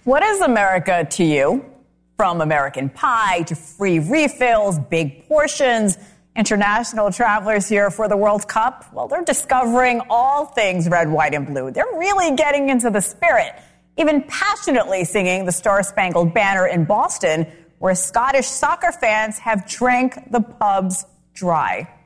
What is America to you? From American Pie to free refills, big portions, international travelers here for the World Cup, well, they're discovering all things red, white, and blue. They're really getting into the spirit, even passionately singing the Star-Spangled Banner in Boston, where Scottish soccer fans have drank the pubs dry.